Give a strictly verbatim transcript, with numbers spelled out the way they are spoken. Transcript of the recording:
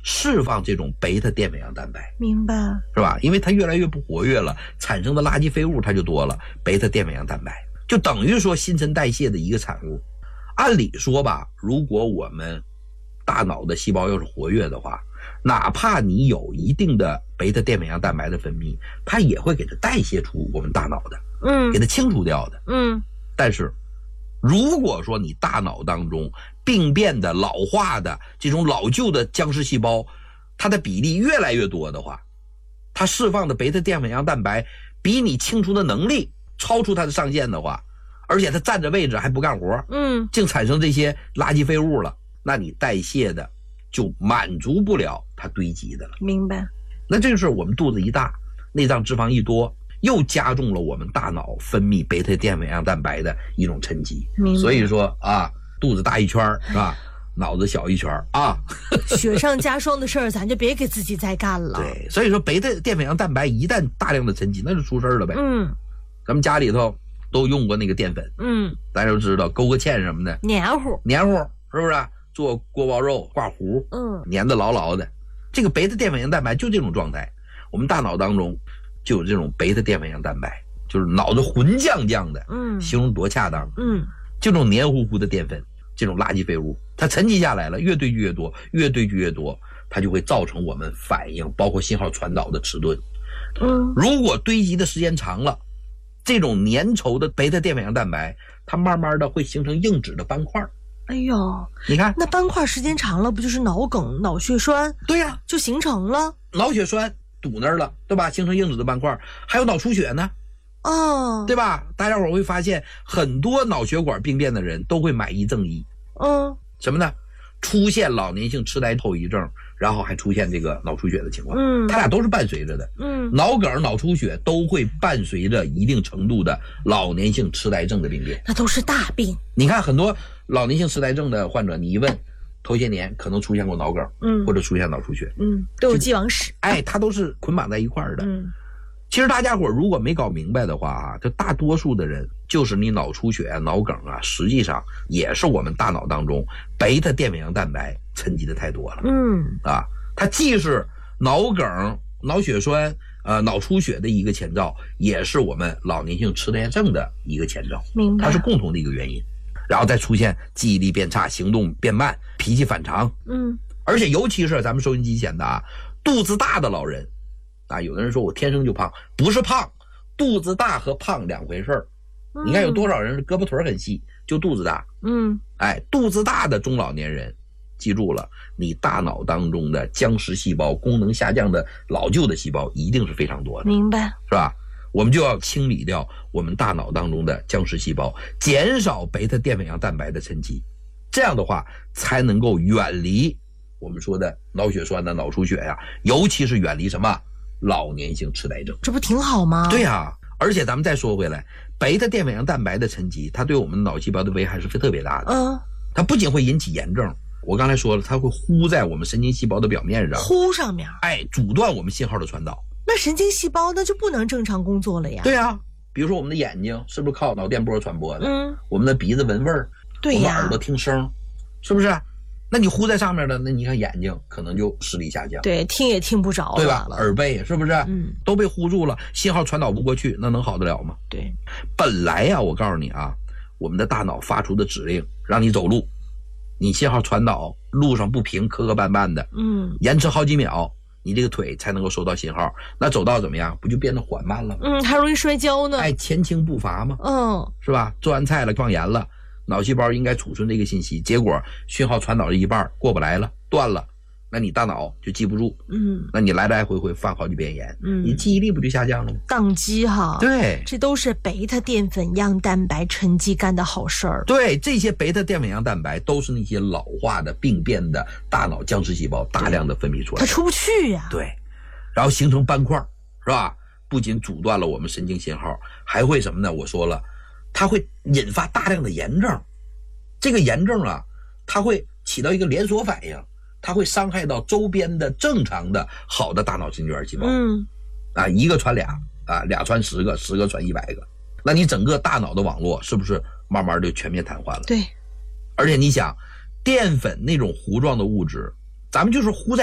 释放这种贝塔淀粉样蛋白。 明白， 是吧？因为它越来越不活跃了，产生的垃圾废物它就多了，贝塔淀粉样蛋白就等于说新陈代谢的一个产物。按理说吧，如果我们大脑的细胞要是活跃的话，哪怕你有一定的贝塔淀粉样蛋白的分泌，它也会给它代谢出我们大脑的， 嗯， 给它清除掉的。 嗯， 但是如果说你大脑当中病变的、老化的这种老旧的僵尸细胞，它的比例越来越多的话，它释放的贝塔淀粉样蛋白比你清除的能力超出它的上限的话，而且它占着位置还不干活， 嗯， 净产生这些垃圾废物了，那你代谢的就满足不了它堆积的了。 明白。 那这就是我们肚子一大，内脏脂肪一多，又加重了我们大脑分泌贝塔淀粉样蛋白的一种沉积。所以说啊，肚子大一圈是吧？脑子小一圈啊， 雪上加霜的事儿，咱就别给自己再干了。 对，所以说贝塔淀粉样蛋白一旦大量的沉积，那就出事了呗。 嗯， 咱们家里头都用过那个淀粉， 嗯， 大家都知道勾个芡什么的， 黏糊， 黏糊是不是？做锅包肉挂糊， 嗯， 粘得牢牢的。这个贝塔淀粉样蛋白就这种状态，我们大脑当中就有这种贝塔淀粉样蛋白，就是脑子浑酱酱的， 嗯， 形容多恰当。 嗯， 这种黏糊糊的淀粉，这种垃圾废物，它沉积下来了，越堆积越多，越堆积越多，它就会造成我们反应，包括信号传导的迟钝。 嗯， 如果堆积的时间长了，这种粘稠的贝塔淀粉样蛋白，它慢慢的会形成硬质的斑块。 哎呦， 你看那斑块时间长了，不就是脑梗、脑血栓？ 对呀、啊， 就形成了脑血栓堵那儿了，对吧？形成硬质的斑块，还有脑出血呢。 哦， 对吧？大家伙会发现，很多脑血管病变的人都会买一赠一。 嗯， 什么呢？出现老年性痴呆后遗症，然后还出现这个脑出血的情况。 嗯， 它俩都是伴随着的。 嗯， 脑梗、脑出血都会伴随着一定程度的老年性痴呆症的病变。 那都是大病。 你看很多老年性痴呆症的患者，你一问，头些年可能出现过脑梗， 嗯， 或者出现脑出血， 嗯，都有既往史。 哎，它都是捆绑在一块儿的。 嗯。 其实大家伙如果没搞明白的话啊，就大多数的人就是你脑出血啊、脑梗啊，实际上也是我们大脑当中贝塔淀粉样蛋白沉积的太多了。 嗯， 啊，它既是脑梗、脑血栓、呃脑出血的一个前兆，也是我们老年性痴呆症的一个前兆。 明白， 它是共同的一个原因。然后再出现记忆力变差、行动变慢、脾气反常。 嗯，而且尤其是咱们收音机前的啊，肚子大的老人。啊，有的人说我天生就胖，不是胖，肚子大和胖两回事儿。嗯、你看有多少人胳膊腿很细，就肚子大。 嗯， 哎，肚子大的中老年人，记住了，你大脑当中的僵尸细胞、功能下降的老旧的细胞一定是非常多的。 明白， 是吧？我们就要清理掉我们大脑当中的僵尸细胞，减少贝塔淀粉样蛋白的沉积，这样的话才能够远离我们说的脑血栓的脑出血呀，尤其是远离什么？老年性痴呆症。 这不挺好吗？ 对呀、啊，而且咱们再说回来，贝塔淀粉样蛋白的沉积，它对我们脑细胞的危害是特别大的。 嗯， 它不仅会引起炎症，我刚才说了，它会糊在我们神经细胞的表面上， 糊上面， 哎，阻断我们信号的传导。 那神经细胞那就不能正常工作了呀。 对啊，比如说我们的眼睛是不是靠脑电波传播的？ 嗯， 我们的鼻子闻味儿， 对呀， 我们耳朵听声，是不是？那你糊在上面的，那你看眼睛可能就视力下降， 对，听也听不着了， 对吧？耳背是不是？ 嗯， 都被糊住了，信号传导不过去，那能好得了吗？ 对， 本来呀、啊，我告诉你啊，我们的大脑发出的指令让你走路，你信号传导路上不平，磕磕绊绊的， 嗯， 延迟好几秒，你这个腿才能够收到信号，那走道怎么样？不就变得缓慢了吗？ 嗯，还容易摔跤呢。 哎，前倾不乏嘛， 嗯， 是吧？做完菜了，放盐了。脑细胞应该储存这个信息，结果讯号传导了一半过不来了，断了，那你大脑就记不住， 嗯， 那你来来回回犯好几遍盐， 嗯， 你记忆力不就下降了吗？ 宕机哈， 对， 这都是贝塔淀粉样蛋白沉积干的好事儿。 对，这些贝塔淀粉样蛋白都是那些老化的病变的大脑僵尸细胞大量的分泌出来， 它出不去呀、啊。 对，然后形成斑块，是吧？不仅阻断了我们神经信号，还会什么呢？我说了。它会引发大量的炎症，这个炎症啊，它会起到一个连锁反应，它会伤害到周边的正常的好的大脑神经元细胞。 嗯， 啊，一个传俩，啊，俩传十个，十个传一百个，那你整个大脑的网络是不是慢慢就全面瘫痪了？ 对， 而且你想，淀粉那种糊状的物质，咱们就是糊在